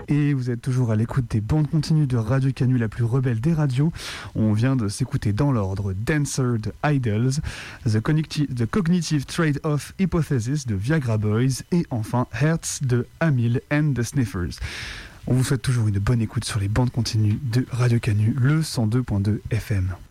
Et vous êtes toujours à l'écoute des bandes continues de Radio Canu, la plus rebelle des radios. On vient de s'écouter dans l'ordre Dancer de Idols, The Cognitive Trade-Off Hypothesis de Viagra Boys et enfin Hertz de Amil and the Sniffers. On vous souhaite toujours une bonne écoute sur les bandes continues de Radio Canu, le 102.2 FM.